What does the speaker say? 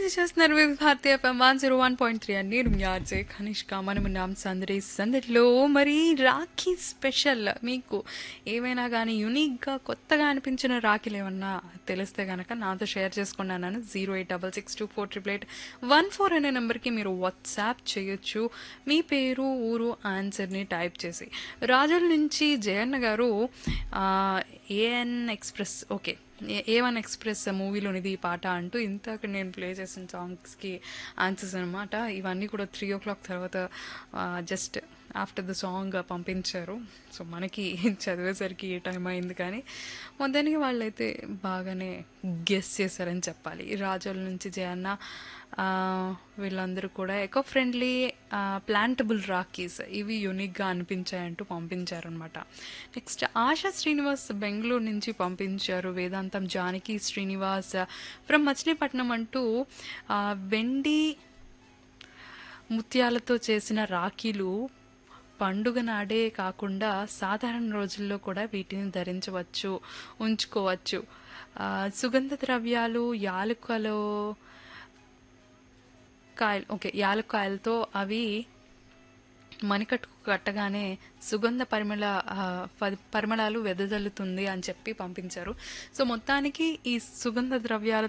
చేస్తున్నారు వివిధ భారతీయ ఎఫ్ఎం 101.3 అండి. నేను మీ ఆర్జే కనిష్క. మనం ఉన్నాం సందడిలో. మరి రాఖీ స్పెషల్ మీకు ఏమైనా కానీ యూనిక్గా కొత్తగా అనిపించిన రాఖీలు ఏమన్నా తెలిస్తే కనుక నాతో షేర్ చేసుకున్నాను. 08662488814 అనే నెంబర్కి మీరు వాట్సాప్ చేయొచ్చు. మీ పేరు ఊరు ఆన్సర్ని టైప్ చేసి. రాజుల నుంచి జయన్న గారు AN express okay A1 express మూవీలోనిది ఈ పాట అంటూ ఇంతక నేను ప్లే చేసిన సాంగ్స్కి ఆన్సర్స్ అనమాట. ఇవన్నీ కూడా 3 o'clock తర్వాత జస్ట్ ఆఫ్టర్ ద సాంగ్ పంపించారు. సో మనకి చదివేసరికి ఏ టైం అయింది, కానీ మొత్తానికి వాళ్ళైతే బాగానే గెస్ చేశారని చెప్పాలి. రాజోల నుంచి జయన్న వీళ్ళందరూ కూడా ఎకో ఫ్రెండ్లీ ప్లాంటబుల్ రాకీస్ ఇవి యూనిక్గా అనిపించాయంటూ పంపించారనమాట. నెక్స్ట్ ఆశా శ్రీనివాస్ బెంగళూరు నుంచి పంపించారు. వేదాంతం జానకి శ్రీనివాస్ ఫ్రమ్ మచిలీపట్నం అంటూ వెండి ముత్యాలతో చేసిన రాఖీలు పండుగ నాడే కాకుండా సాధారణ రోజుల్లో కూడా వీటిని ధరించవచ్చు, ఉంచుకోవచ్చు. సుగంధ ద్రవ్యాలు యాలక్కాయలతో అవి మణికట్టుకు కట్టగానే సుగంధ పరిమళాలు వెదజల్లుతుంది అని చెప్పి పంపించారు. సో మొత్తానికి ఈ సుగంధ ద్రవ్యాల